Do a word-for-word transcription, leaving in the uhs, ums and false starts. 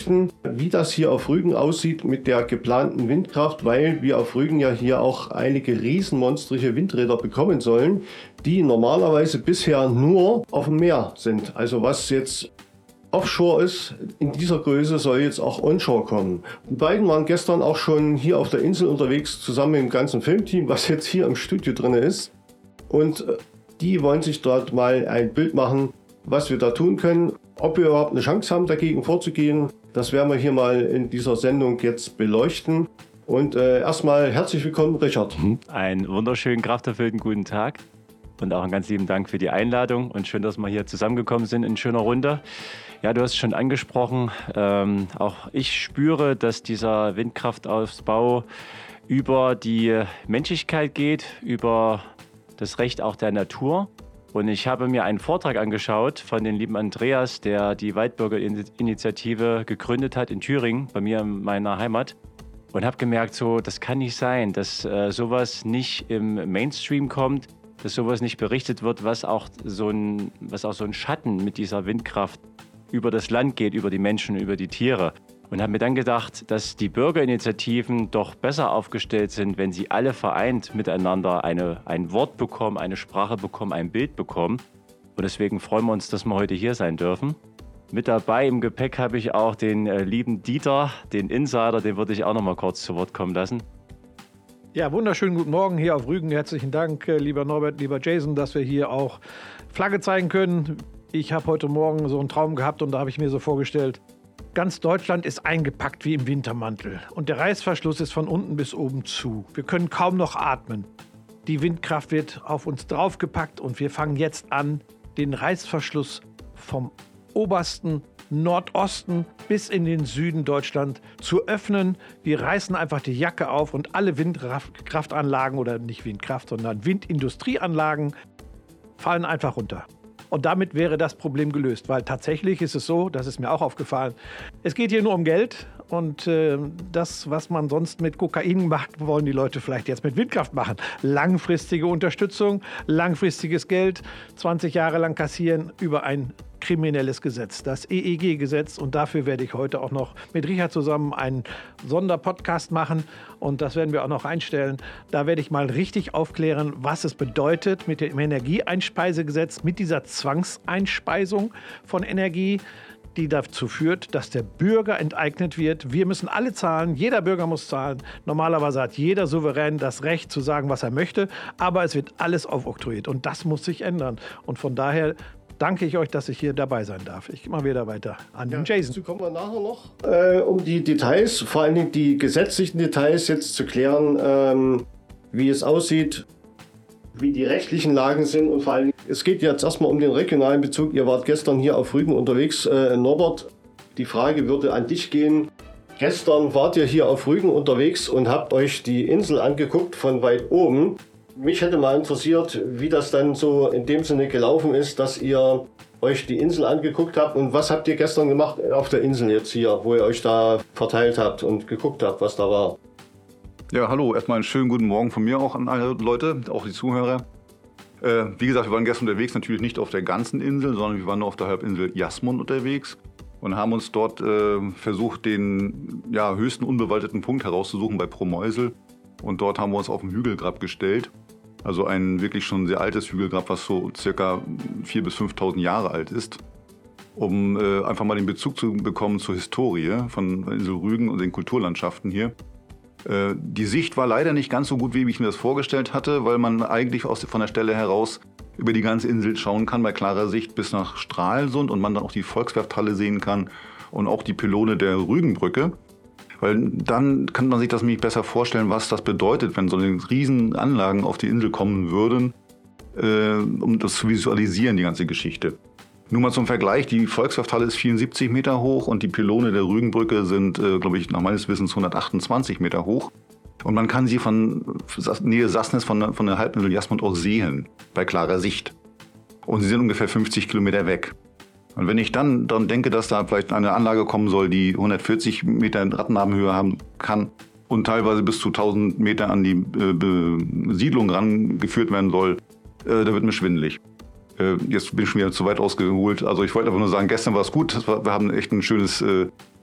beleuchten, wie das hier auf Rügen aussieht mit der geplanten Windkraft, weil wir auf Rügen ja hier auch einige riesenmonstrige Windräder bekommen sollen, die normalerweise bisher nur auf dem Meer sind. Also was jetzt Offshore ist, in dieser Größe soll jetzt auch Onshore kommen. Die beiden waren gestern auch schon hier auf der Insel unterwegs, zusammen mit dem ganzen Filmteam, was jetzt hier im Studio drin ist. Und die wollen sich dort mal ein Bild machen, was wir da tun können. Ob wir überhaupt eine Chance haben, dagegen vorzugehen, das werden wir hier mal in dieser Sendung jetzt beleuchten. Und äh, erstmal herzlich willkommen, Richard. Einen wunderschönen, krafterfüllten guten Tag und auch einen ganz lieben Dank für die Einladung und schön, dass wir hier zusammengekommen sind in schöner Runde. Ja, du hast es schon angesprochen, ähm, auch ich spüre, dass dieser Windkraftausbau über die Menschlichkeit geht, über das Recht auch der Natur. Und ich habe mir einen Vortrag angeschaut von dem lieben Andreas, der die Waldbürgerinitiative gegründet hat in Thüringen, bei mir in meiner Heimat. Und habe gemerkt, so, das kann nicht sein, dass äh, sowas nicht im Mainstream kommt, dass sowas nicht berichtet wird, was auch so ein, was auch so ein Schatten mit dieser Windkraft über das Land geht, über die Menschen, über die Tiere. Und habe mir dann gedacht, dass die Bürgerinitiativen doch besser aufgestellt sind, wenn sie alle vereint miteinander eine, ein Wort bekommen, eine Sprache bekommen, ein Bild bekommen. Und deswegen freuen wir uns, dass wir heute hier sein dürfen. Mit dabei im Gepäck habe ich auch den äh, lieben Dieter, den Insider, den würde ich auch noch mal kurz zu Wort kommen lassen. Ja, wunderschönen guten Morgen hier auf Rügen. Herzlichen Dank, lieber Norbert, lieber Jason, dass wir hier auch Flagge zeigen können. Ich habe heute Morgen so einen Traum gehabt und da habe ich mir so vorgestellt, ganz Deutschland ist eingepackt wie im Wintermantel und der Reißverschluss ist von unten bis oben zu. Wir können kaum noch atmen. Die Windkraft wird auf uns draufgepackt und wir fangen jetzt an, den Reißverschluss vom obersten Nordosten bis in den Süden Deutschland zu öffnen. Wir reißen einfach die Jacke auf und alle Windkraftanlagen oder nicht Windkraft, sondern Windindustrieanlagen fallen einfach runter. Und damit wäre das Problem gelöst, weil tatsächlich ist es so, das ist mir auch aufgefallen, es geht hier nur um Geld und äh, das, was man sonst mit Kokain macht, wollen die Leute vielleicht jetzt mit Windkraft machen. Langfristige Unterstützung, langfristiges Geld, zwanzig Jahre lang kassieren über ein kriminelles Gesetz, das E E G-Gesetz. Und dafür werde ich heute auch noch mit Richard zusammen einen Sonderpodcast machen. Und das werden wir auch noch einstellen. Da werde ich mal richtig aufklären, was es bedeutet mit dem Energieeinspeisegesetz, mit dieser Zwangseinspeisung von Energie, die dazu führt, dass der Bürger enteignet wird. Wir müssen alle zahlen, jeder Bürger muss zahlen. Normalerweise hat jeder Souverän das Recht zu sagen, was er möchte, aber es wird alles aufoktroyiert und das muss sich ändern. Und von daher danke ich euch, dass ich hier dabei sein darf. Ich gehe mal wieder weiter an den ja, Jason. Dazu kommen wir nachher noch, äh, um die Details, vor allen Dingen die gesetzlichen Details jetzt zu klären, ähm, wie es aussieht, wie die rechtlichen Lagen sind und vor allen Dingen, es geht jetzt erstmal um den regionalen Bezug. Ihr wart gestern hier auf Rügen unterwegs. Äh, Norbert, die Frage würde an dich gehen. Gestern wart ihr hier auf Rügen unterwegs und habt euch die Insel angeguckt von weit oben. Mich hätte mal interessiert, wie das dann so in dem Sinne gelaufen ist, dass ihr euch die Insel angeguckt habt. Und was habt ihr gestern gemacht auf der Insel jetzt hier, wo ihr euch da verteilt habt und geguckt habt, was da war? Ja, hallo, erstmal einen schönen guten Morgen von mir auch an alle Leute, auch die Zuhörer. Äh, wie gesagt, wir waren gestern unterwegs, natürlich nicht auf der ganzen Insel, sondern wir waren nur auf der Halbinsel Jasmund unterwegs und haben uns dort äh, versucht, den ja, höchsten unbewaldeten Punkt herauszusuchen bei Promeusel. Und dort haben wir uns auf den Hügelgrab gestellt. Also ein wirklich schon sehr altes Hügelgrab, was so circa viertausend bis fünftausend Jahre alt ist, um äh, einfach mal den Bezug zu bekommen zur Historie von Insel Rügen und den Kulturlandschaften hier. Äh, die Sicht war leider nicht ganz so gut, wie ich mir das vorgestellt hatte, weil man eigentlich aus, von der Stelle heraus über die ganze Insel schauen kann, bei klarer Sicht bis nach Stralsund und man dann auch die Volkswerfthalle sehen kann und auch die Pylone der Rügenbrücke. Weil dann kann man sich das nämlich besser vorstellen, was das bedeutet, wenn so riesen Anlagen auf die Insel kommen würden, äh, um das zu visualisieren, die ganze Geschichte. Nur mal zum Vergleich, die Volkswerfthalle ist vierundsiebzig Meter hoch und die Pylone der Rügenbrücke sind, äh, glaube ich, nach meines Wissens hundertachtundzwanzig Meter hoch. Und man kann sie von Nähe Sassnitz, von, von der Halbinsel Jasmund aus sehen, bei klarer Sicht. Und sie sind ungefähr fünfzig Kilometer weg. Und wenn ich dann daran denke, dass da vielleicht eine Anlage kommen soll, die hundertvierzig Meter Rattennabenhöhe haben kann und teilweise bis zu tausend Meter an die äh, Besiedlung rangeführt werden soll, äh, da wird mir schwindelig. Äh, jetzt bin ich schon wieder zu weit ausgeholt. Also ich wollte einfach nur sagen, gestern war es gut. War, wir haben echt ein schönes äh,